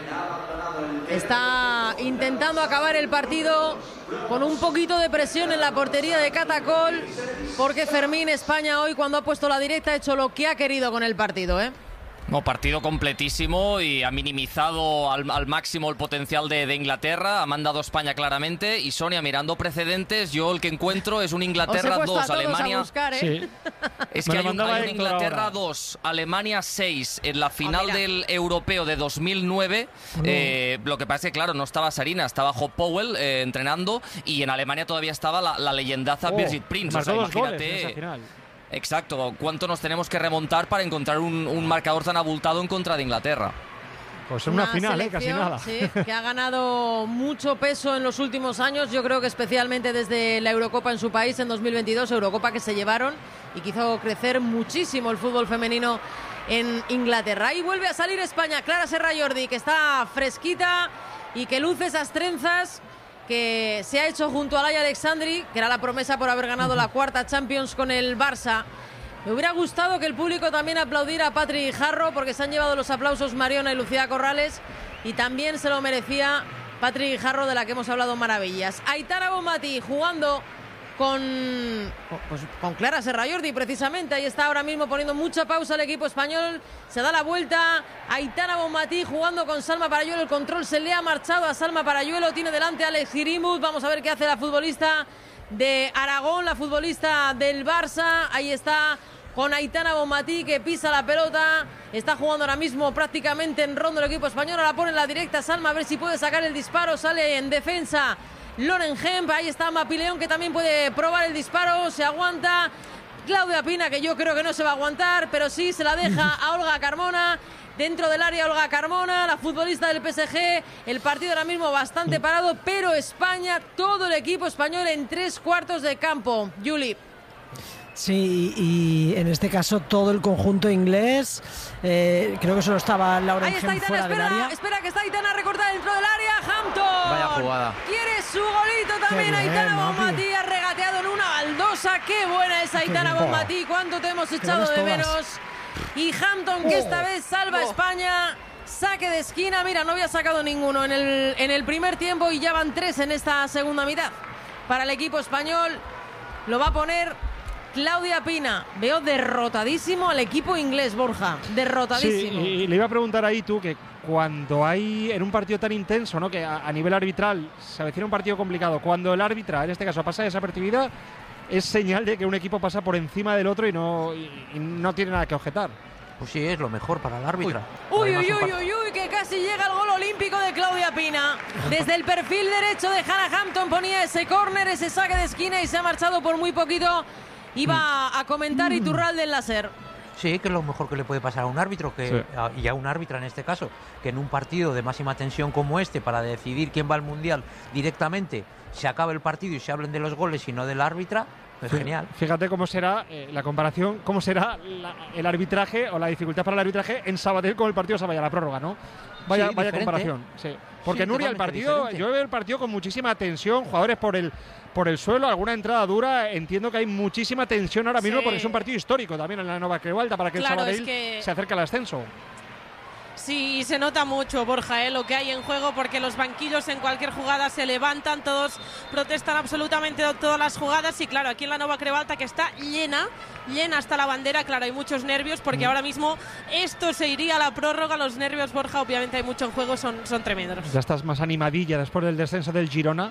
Está intentando acabar el partido con un poquito de presión en la portería de Catacol, porque Fermín, España hoy, cuando ha puesto la directa, ha hecho lo que ha querido con el partido, No, partido completísimo y ha minimizado al máximo el potencial de Inglaterra, ha mandado a España claramente. Y Sonia, mirando precedentes, yo el que encuentro es un Inglaterra 2, Alemania. Sí. Es que hay un Inglaterra 2, Alemania 6 en la final del europeo de 2009. Lo que pasa es que, claro, no estaba Sarina, estaba Hope Powell entrenando, y en Alemania todavía estaba la leyendaza Birgit Prinz. O sea, imagínate. Exacto, ¿cuánto nos tenemos que remontar para encontrar un marcador tan abultado en contra de Inglaterra? Pues en una final, casi nada. Sí, que ha ganado mucho peso en los últimos años, yo creo que especialmente desde la Eurocopa en su país en 2022, Eurocopa que se llevaron y que hizo crecer muchísimo el fútbol femenino en Inglaterra. Y vuelve a salir España, Clara Serrallordi, que está fresquita y que luce esas trenzas que se ha hecho junto a Laia Alexandri, que era la promesa por haber ganado la 4ª Champions con el Barça. Me hubiera gustado que el público también aplaudiera a Patri Jarro, porque se han llevado los aplausos Mariona y Lucía Corrales, y también se lo merecía Patri Jarro, de la que hemos hablado maravillas. Aitana Bonmatí jugando con Clara Serrallordi, precisamente. Ahí está ahora mismo poniendo mucha pausa el equipo español. Se da la vuelta Aitana Bonmatí jugando con Salma Parayuelo. El control se le ha marchado a Salma Parayuelo. Tiene delante a Alex Girimut. Vamos a ver qué hace la futbolista de Aragón, la futbolista del Barça. Ahí está con Aitana Bonmatí, que pisa la pelota. Está jugando ahora mismo prácticamente en rondo el equipo español. La pone en la directa Salma, a ver si puede sacar el disparo. Sale en defensa Loren Hemp. Ahí está Mapi León, que también puede probar el disparo. Se aguanta Claudia Pina, que yo creo que no se va a aguantar, pero sí se la deja a Olga Carmona. Dentro del área Olga Carmona, la futbolista del PSG. El partido ahora mismo bastante parado, pero España, todo el equipo español en 3 cuartos de campo. Juli. Sí, y en este caso todo el conjunto inglés, creo que solo estaba Lauren Ahí está Hem Aitana, fuera del área. espera que está Aitana recortada dentro del área. Hampton. Vaya jugada. Quiere su golito también. Qué bien, Aitana Mapi. Bonmatí ha regateado en una baldosa. Qué buena es Aitana bien. Bonmatí. Cuánto te hemos echado buenas de todas. menos. Y Hampton que esta vez salva a España. Saque de esquina. Mira, no había sacado ninguno en el primer tiempo y ya van 3 en esta segunda mitad. Para el equipo español lo va a poner Claudia Pina. Veo derrotadísimo al equipo inglés, Borja. Derrotadísimo. Sí, y le iba a preguntar ahí tú que cuando hay en un partido tan intenso, ¿no? Que a nivel arbitral se avecina un partido complicado, cuando el árbitra, en este caso, pasa desapercibida, es señal de que un equipo pasa por encima del otro y no tiene nada que objetar. Pues sí, es lo mejor para el árbitra. Uy, Además, uy, que casi llega el gol olímpico de Claudia Pina. Desde el perfil derecho de Hannah Hampton ponía ese córner, ese saque de esquina y se ha marchado por muy poquito. Iba a comentar Iturralde en láser. Sí, que es lo mejor que le puede pasar a un árbitro y a un árbitra en este caso, que en un partido de máxima tensión como este, para decidir quién va al Mundial directamente, se acabe el partido y se hablen de los goles y no del árbitra. Es genial. Fíjate cómo será la comparación, cómo será el arbitraje o la dificultad para el arbitraje en Sabadell con el partido se vaya a la prórroga, ¿no? Vaya comparación. Sí. Porque Sí, Nuria, el partido, diferente. yo veo el partido con muchísima tensión, jugadores por el suelo, alguna entrada dura. Entiendo que hay muchísima tensión ahora mismo Sí. porque es un partido histórico también en la Nova Creualta para que Claro, el Sabadell es que- se acerque al ascenso. Sí, se nota mucho, Borja, lo que hay en juego, porque los banquillos en cualquier jugada se levantan, todos protestan absolutamente todas las jugadas. Y claro, aquí en la Nova Creualta, que está llena hasta la bandera, claro, hay muchos nervios, porque ahora mismo esto se iría a la prórroga. Los nervios, Borja, obviamente hay mucho en juego, son tremendos. Ya estás más animadilla después del descenso del Girona.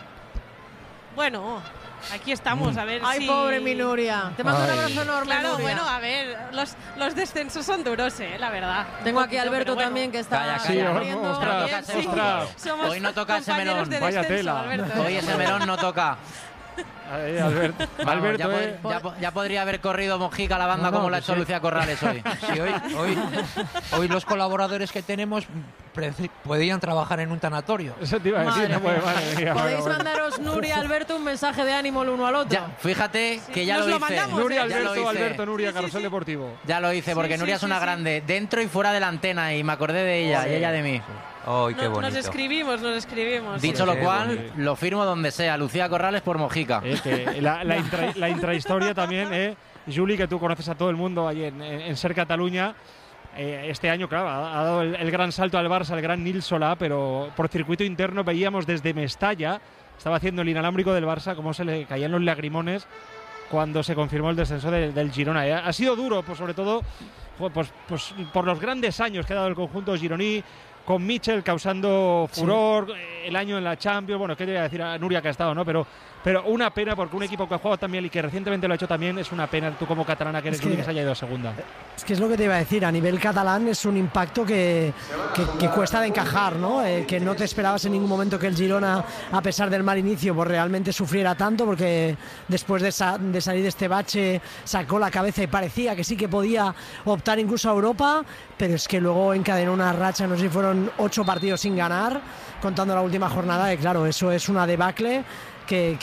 Bueno, aquí estamos, a ver Ay, si... pobre mi Nuria. Te mando un Ay. abrazo enorme, Claro, Nuria. bueno, a ver, los descensos son duros, la verdad. Tengo aquí a Un poquito, Alberto pero bueno. también que está Calla, Sí, calla. corriendo. ostras, También, ostras. Somos Hoy no toca ese compañeros melón. de Vaya descenso, tela. Alberto. Hoy ese melón no toca. Alberto, Vamos, ya, Alberto, ya podría haber corrido Mojica la banda No, como la ha que hecho sí. Lucía Corrales hoy. Sí, hoy los colaboradores que tenemos podían trabajar en un tanatorio. Eso te iba a decir, Madre no puede, mía. madre mía, Podéis bueno. mandaros, Nuria, Alberto, un mensaje de ánimo el uno al otro. Ya, fíjate que ya Nos lo lo hice. mandamos, Nuria, Ya lo Alberto, hice. Alberto, Nuria, Carrusel Deportivo. Ya lo hice, porque Sí, Nuria sí, es una sí, sí. grande, dentro y fuera de la antena, y me acordé de ella y ella de mí. ¡Ay, qué bonito! Nos escribimos. Dicho lo qué cual, bonito. lo firmo donde sea. Lucía Corrales por Mojica. Que la intrahistoria también, Juli, que tú conoces a todo el mundo ahí en Ser Cataluña. Este año, claro, ha dado el gran salto al Barça, el gran Nil Solà, pero por circuito interno veíamos desde Mestalla, estaba haciendo el inalámbrico del Barça, cómo se le caían los lagrimones cuando se confirmó el descenso del Girona. Ha sido duro, pues sobre todo pues, por los grandes años que ha dado el conjunto gironí, con Mitchell causando furor, el año en la Champions. Bueno, qué te voy a decir a Nuria que ha estado, ¿no? Pero una pena, porque un equipo que ha jugado también y que recientemente lo ha hecho también, es una pena, tú como catalana que eres, Juli, que se haya ido a segunda. Es que es lo que te iba a decir, a nivel catalán es un impacto que cuesta de encajar, ¿no? Que no te esperabas en ningún momento que el Girona, a pesar del mal inicio, pues realmente sufriera tanto, porque después de salir de este bache sacó la cabeza y parecía que sí que podía optar incluso a Europa, pero es que luego encadenó una racha, no sé si fueron 8 partidos sin ganar, contando la última jornada, y claro, eso es una debacle que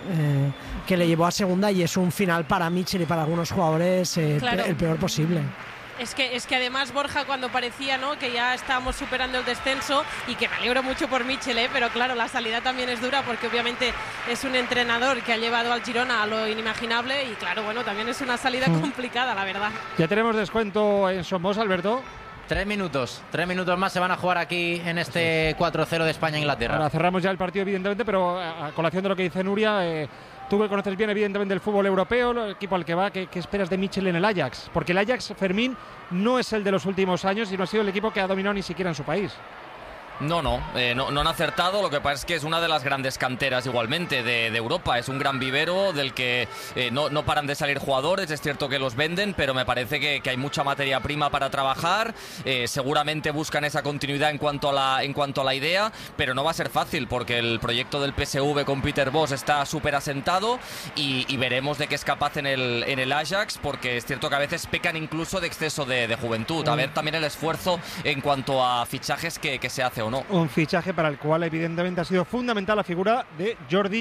le llevó a segunda, y es un final para Mitchell y para algunos jugadores Claro. el peor posible. Es que además, Borja, cuando parecía, ¿no?, que ya estábamos superando el descenso, y que me alegro mucho por Mitchell, pero claro, la salida también es dura, porque obviamente es un entrenador que ha llevado al Girona a lo inimaginable, y claro, bueno, también es una salida complicada, la verdad. Ya tenemos descuento en Somos, Alberto. 3 minutos más se van a jugar aquí en este 4-0 de España-Inglaterra. Ahora cerramos ya el partido, evidentemente, pero a colación de lo que dice Nuria, tú que conoces bien, evidentemente, el fútbol europeo, el equipo al que va, ¿qué esperas de Mitchell en el Ajax? Porque el Ajax, Fermín, no es el de los últimos años y no ha sido el equipo que ha dominado ni siquiera en su país. No han acertado. Lo que pasa es que es una de las grandes canteras igualmente de Europa. Es un gran vivero del que no paran de salir jugadores. Es cierto que los venden, pero me parece que hay mucha materia prima para trabajar. Seguramente buscan esa continuidad en cuanto a la idea, pero no va a ser fácil, porque el proyecto del PSV con Peter Bosz está súper asentado, y veremos de qué es capaz en el Ajax, porque es cierto que a veces pecan incluso de exceso de juventud. A ver también el esfuerzo en cuanto a fichajes que se hace o no. Un fichaje para el cual, evidentemente, ha sido fundamental la figura de Jordi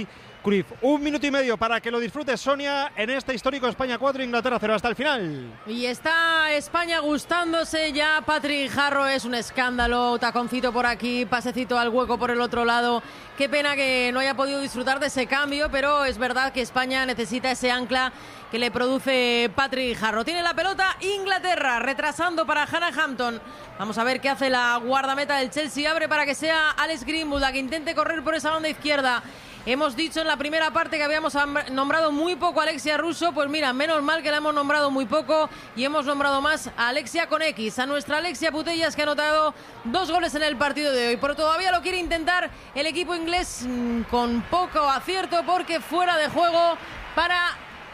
Cruyff. 1 minuto y medio para que lo disfrutes, Sonia, en este histórico España 4, Inglaterra 0 hasta el final. Y está España gustándose ya. Patrick Jarro es un escándalo. Taconcito por aquí, pasecito al hueco por el otro lado. Qué pena que no haya podido disfrutar de ese cambio, pero es verdad que España necesita ese ancla que le produce Patrick Jarro. Tiene la pelota Inglaterra, retrasando para Hannah Hampton. Vamos a ver qué hace la guardameta del Chelsea. Abre para que sea Alex Greenwood la que intente correr por esa banda izquierda. Hemos dicho en la primera parte que habíamos nombrado muy poco a Alexia Russo. Pues mira, menos mal que la hemos nombrado muy poco y hemos nombrado más a Alexia con X, a nuestra Alexia Putellas, que ha anotado 2 goles en el partido de hoy. Pero todavía lo quiere intentar el equipo inglés con poco acierto, porque fuera de juego para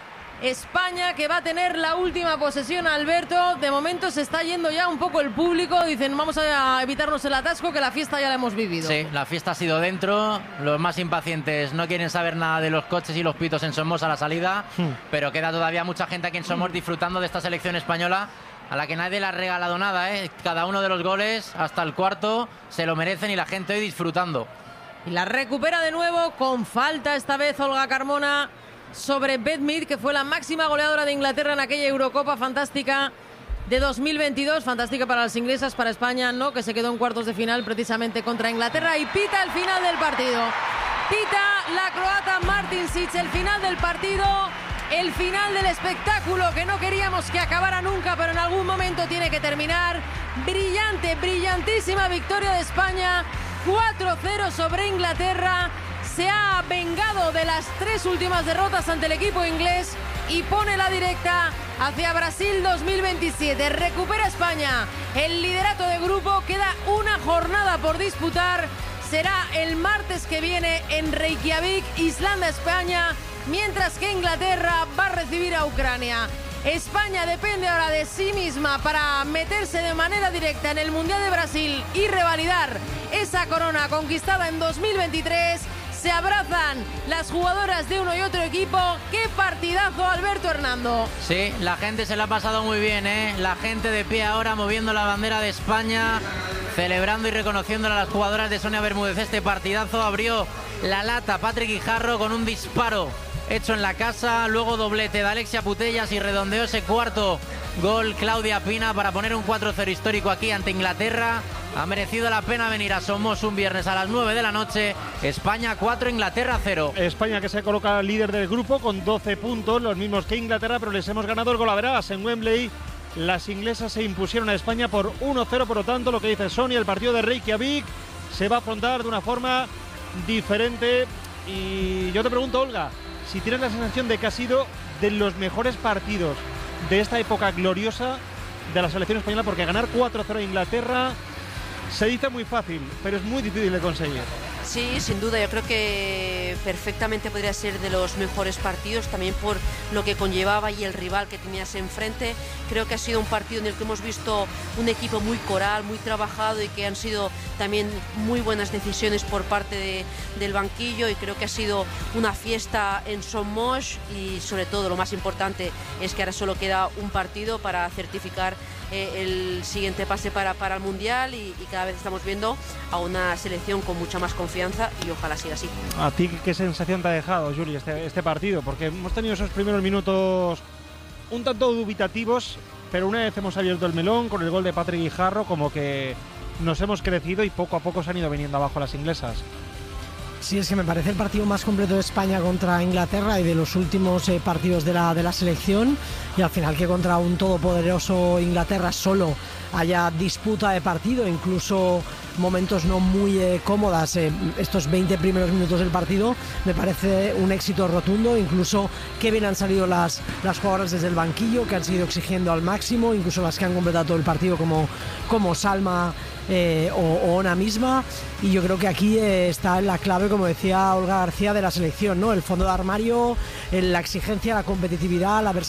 España, que va a tener la última posesión. Alberto, de momento se está yendo ya un poco el público. Dicen, vamos a evitarnos el atasco, que la fiesta ya la hemos vivido. Sí, la fiesta ha sido dentro. Los más impacientes no quieren saber nada de los coches y los pitos en Somos a la salida, pero queda todavía mucha gente aquí en Somos disfrutando de esta selección española, a la que nadie le ha regalado nada, ¿eh? Cada uno de los goles, hasta el cuarto, se lo merecen, y la gente hoy disfrutando. Y la recupera de nuevo, con falta esta vez Olga Carmona sobre Beth Mead, que fue la máxima goleadora de Inglaterra en aquella Eurocopa fantástica de 2022. Fantástica para las inglesas, para España no, que se quedó en cuartos de final precisamente contra Inglaterra. Y pita el final del partido. Pita la croata Martincic el final del partido, el final del espectáculo que no queríamos que acabara nunca, pero en algún momento tiene que terminar. Brillante, brillantísima victoria de España, 4-0 sobre Inglaterra. Se ha vengado de las 3 últimas derrotas ante el equipo inglés y pone la directa hacia Brasil 2027. Recupera España el liderato de grupo. Queda una jornada por disputar. Será el martes que viene en Reykjavik, Islanda-España, mientras que Inglaterra va a recibir a Ucrania. España depende ahora de sí misma para meterse de manera directa en el Mundial de Brasil y revalidar esa corona conquistada en 2023. Se abrazan las jugadoras de uno y otro equipo. ¡Qué partidazo, Alberto Hernando! Sí, la gente se la ha pasado muy bien, ¿eh? La gente de pie ahora moviendo la bandera de España, celebrando y reconociéndole a las jugadoras de Sonia Bermúdez este partidazo. Abrió la lata Patrick Guijarro con un disparo hecho en la casa, luego doblete de Alexia Putellas y redondeó ese cuarto gol Claudia Pina para poner un 4-0 histórico aquí ante Inglaterra. Ha merecido la pena venir a Somos un viernes a las 9 de la noche. España 4, Inglaterra 0. España, que se coloca líder del grupo con 12 puntos, los mismos que Inglaterra, pero les hemos ganado el golaveras en Wembley. Las inglesas se impusieron a España por 1-0, por lo tanto, lo que dice Sonia, el partido de Reykjavik se va a afrontar de una forma diferente. Y yo te pregunto, Olga, si tienes la sensación de que ha sido de los mejores partidos de esta época gloriosa de la selección española, porque ganar 4-0 a Inglaterra se dice muy fácil, pero es muy difícil de conseguir. Sí, sin duda, yo creo que perfectamente podría ser de los mejores partidos, también por lo que conllevaba y el rival que tenías enfrente. Creo que ha sido un partido en el que hemos visto un equipo muy coral, muy trabajado, y que han sido también muy buenas decisiones por parte del banquillo, y creo que ha sido una fiesta en Somos. Y sobre todo, lo más importante es que ahora solo queda un partido para certificar el siguiente pase para el Mundial, y cada vez estamos viendo a una selección con mucha más confianza, y ojalá siga así. ¿A ti qué sensación te ha dejado, Juli, este partido? Porque hemos tenido esos primeros minutos un tanto dubitativos, pero una vez hemos abierto el melón con el gol de Patrick Guijarro, como que nos hemos crecido y poco a poco se han ido viniendo abajo las inglesas. Sí, es que me parece el partido más completo de España contra Inglaterra y de los últimos partidos de la selección, y al final que contra un todopoderoso Inglaterra solo haya disputa de partido, incluso momentos no muy cómodas, estos 20 primeros minutos del partido, me parece un éxito rotundo. Incluso que bien han salido las jugadoras desde el banquillo, que han seguido exigiendo al máximo, incluso las que han completado todo el partido como Salma o Ona misma. Y yo creo que aquí está la clave, como decía Olga García, de la selección, ¿no? El fondo de armario, la exigencia, la competitividad, la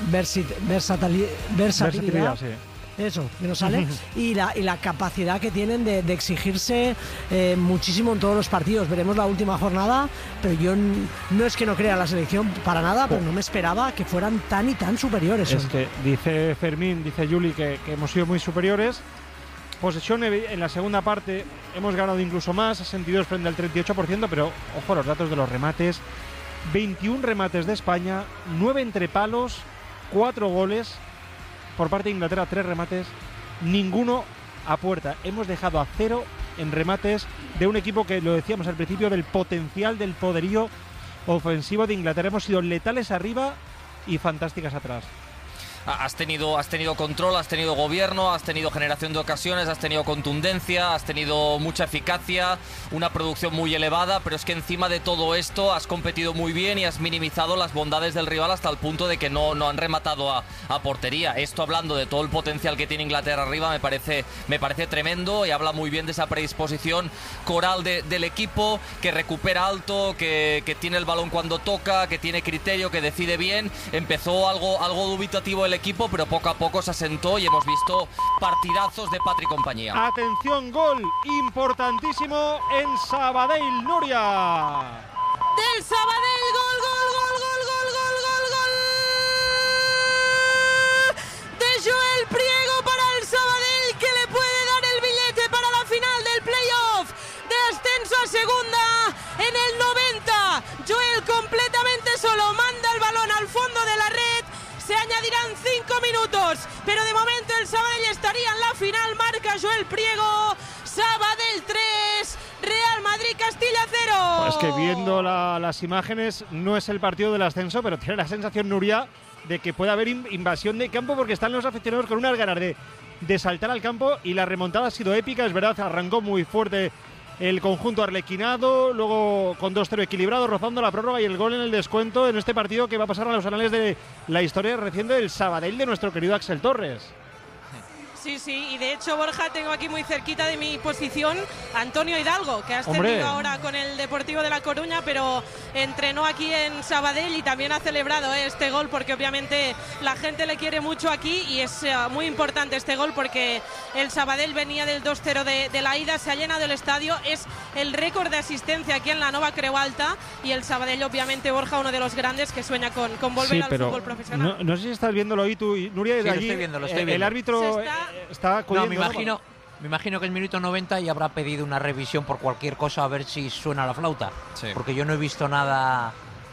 versatilidad. Sí. Eso, que no sale. Y la capacidad que tienen de exigirse muchísimo en todos los partidos. Veremos la última jornada, pero yo no es que no crea en la selección para nada, pero no me esperaba que fueran tan y tan superiores. Es que dice Fermín, dice Juli, que hemos sido muy superiores. Posesión en la segunda parte hemos ganado incluso más, 62 frente al 38%, pero ojo los datos de los remates, 21 remates de España, 9 entre palos, 4 goles. Por parte de Inglaterra, 3 remates, ninguno a puerta. Hemos dejado a 0 en remates de un equipo que, lo decíamos al principio, del potencial, del poderío ofensivo de Inglaterra. Hemos sido letales arriba y fantásticas atrás. Has tenido control, has tenido gobierno, has tenido generación de ocasiones, has tenido contundencia, has tenido mucha eficacia, una producción muy elevada, pero es que encima de todo esto has competido muy bien y has minimizado las bondades del rival hasta el punto de que no han rematado a portería. Esto, hablando de todo el potencial que tiene Inglaterra arriba, me parece tremendo y habla muy bien de esa predisposición coral del equipo, que recupera alto, que tiene el balón cuando toca, que tiene criterio, que decide bien. Empezó algo dubitativo el equipo, pero poco a poco se asentó y hemos visto partidazos de Patri y compañía. Atención, gol importantísimo en Sabadell, Nuria. Del Sabadell, gol de Joel Priego para el Sabadell, que le puede dar el billete para la final del playoff de ascenso a segunda en el 90. Joel completamente solo manda el balón al fondo de la red. Se añadirán 5 minutos, pero de momento el Sabadell estaría en la final. Marca Joel Priego. Sabadell 3, Real Madrid Castilla 0. Pues que viendo las imágenes, no es el partido del ascenso, pero tiene la sensación, Nuria, de que puede haber invasión de campo, porque están los aficionados con unas ganas de saltar al campo, y la remontada ha sido épica. Es verdad, arrancó muy fuerte el conjunto arlequinado, luego con 2-0 equilibrado, rozando la prórroga y el gol en el descuento en este partido que va a pasar a los anales de la historia reciente del Sabadell de nuestro querido Axel Torres. Sí, y de hecho, Borja, tengo aquí muy cerquita de mi posición Antonio Hidalgo, que ha ascendido ahora con el Deportivo de La Coruña, pero entrenó aquí en Sabadell y también ha celebrado este gol, porque obviamente la gente le quiere mucho aquí y es muy importante este gol, porque el Sabadell venía del 2-0 de la ida, se ha llenado el estadio, es el récord de asistencia aquí en la Nova Creu Alta, y el Sabadell, obviamente, Borja, uno de los grandes que sueña con volver al fútbol profesional. No sé si estás viéndolo ahí tú, Nuria, desde allí. Lo estoy viendo. El árbitro está acudiendo. No, me imagino que el minuto 90 y habrá pedido una revisión por cualquier cosa, a ver si suena la flauta. Sí. Porque yo no he visto nada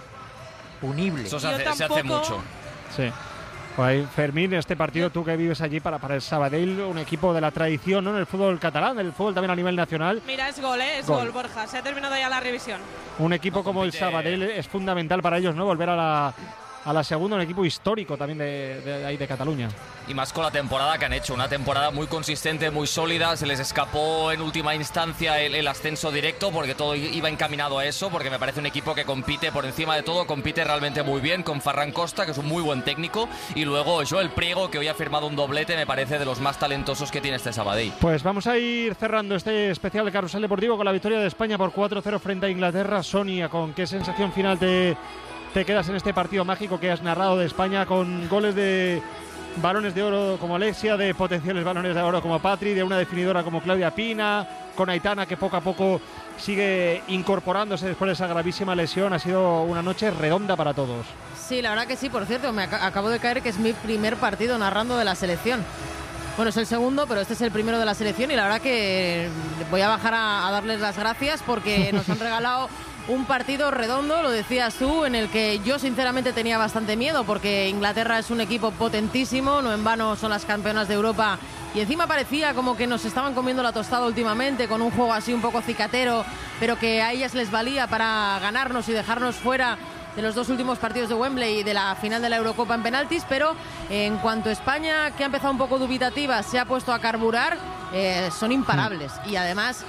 punible. Eso se hace mucho. Sí. Pues Fermín, este partido, tú que vives allí para el Sabadell, un equipo de la tradición, ¿no?, en el fútbol catalán, el fútbol también a nivel nacional. Mira, es gol, Borja. Se ha terminado ya la revisión. Un equipo como el Sabadell es fundamental para ellos, ¿no?, volver a la segunda, un equipo histórico también de ahí de Cataluña. Y más con la temporada que han hecho, una temporada muy consistente, muy sólida. Se les escapó en última instancia el ascenso directo, porque todo iba encaminado a eso, porque me parece un equipo que compite por encima de todo, compite realmente muy bien, con Ferran Costa, que es un muy buen técnico, y luego Joel Priego, que hoy ha firmado un doblete, me parece de los más talentosos que tiene este Sabadell. Pues vamos a ir cerrando este especial de Carrusel Deportivo con la victoria de España por 4-0 frente a Inglaterra. Sonia, ¿con qué sensación final te quedas en este partido mágico que has narrado de España, con goles de balones de oro como Alexia, de potenciales balones de oro como Patri, de una definidora como Claudia Pina, con Aitana, que poco a poco sigue incorporándose después de esa gravísima lesión? Ha sido una noche redonda para todos. Sí, la verdad que sí. Por cierto, me acabo de caer que es mi primer partido narrando de la selección. Bueno, es el segundo, pero este es el primero de la selección, y la verdad que voy a bajar a darles las gracias, porque nos han regalado un partido redondo, lo decías tú, en el que yo sinceramente tenía bastante miedo, porque Inglaterra es un equipo potentísimo, no en vano son las campeonas de Europa, y encima parecía como que nos estaban comiendo la tostada últimamente, con un juego así un poco cicatero, pero que a ellas les valía para ganarnos y dejarnos fuera de los dos últimos partidos de Wembley y de la final de la Eurocopa en penaltis. Pero en cuanto a España, que ha empezado un poco dubitativa, se ha puesto a carburar, son imparables. Y además,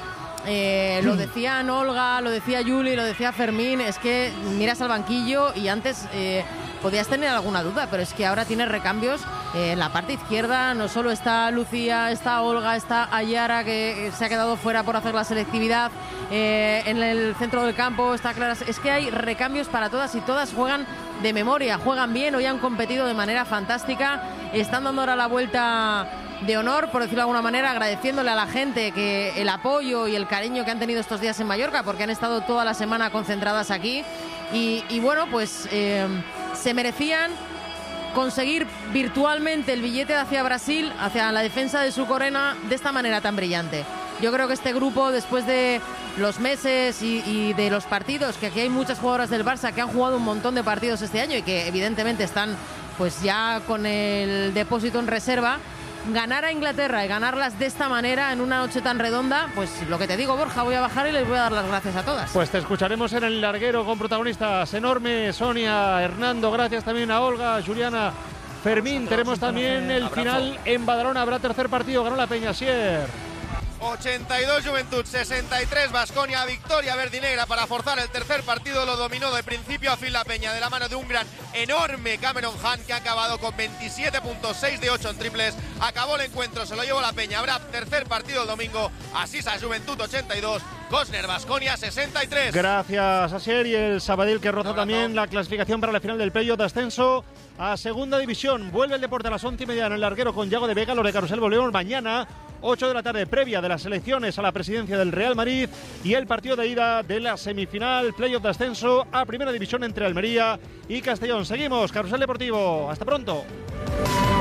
lo decían Olga, lo decía Juli, lo decía Fermín, es que miras al banquillo y antes podías tener alguna duda, pero es que ahora tienes recambios en la parte izquierda. No solo está Lucía, está Olga, está Ayara, que se ha quedado fuera por hacer la selectividad, en el centro del campo está Clara. Es que hay recambios para todas, y todas juegan de memoria, juegan bien. Hoy han competido de manera fantástica, están dando ahora la vuelta de honor, por decirlo de alguna manera, agradeciéndole a la gente que el apoyo y el cariño que han tenido estos días en Mallorca, porque han estado toda la semana concentradas aquí, y bueno, pues se merecían conseguir virtualmente el billete hacia Brasil, hacia la defensa de su corona, de esta manera tan brillante. Yo creo que este grupo, después de los meses y de los partidos, que aquí hay muchas jugadoras del Barça que han jugado un montón de partidos este año y que evidentemente están pues ya con el depósito en reserva, ganar a Inglaterra y ganarlas de esta manera en una noche tan redonda, pues lo que te digo, Borja, voy a bajar y les voy a dar las gracias a todas. Pues te escucharemos en el larguero con protagonistas enormes, Sonia, Hernando, gracias también a Olga, Juliana, Fermín. Tenemos también el final en Badalona, habrá tercer partido, ganó la Peña Sier. 82 Juventud, 63 Baskonia, victoria verdinegra para forzar el tercer partido, lo dominó de principio a fin la Peña de la mano de un gran, enorme Cameron Hunt que ha acabado con 27 puntos, 6 de 8 en triples, acabó el encuentro, se lo llevó la Peña, habrá tercer partido el domingo, Asisa Juventud 82, Gosner Baskonia 63. Gracias, Asier, y el Sabadell que roza también la clasificación para la final del playoff de ascenso a segunda división. Vuelve el deporte a las 11:30 en el larguero con Yago de Vega, los de Carusel Boleón, mañana 8 de la tarde, previa de las elecciones a la presidencia del Real Madrid y el partido de ida de la semifinal playoff de ascenso a primera división entre Almería y Castellón. Seguimos, Carrusel Deportivo, hasta pronto.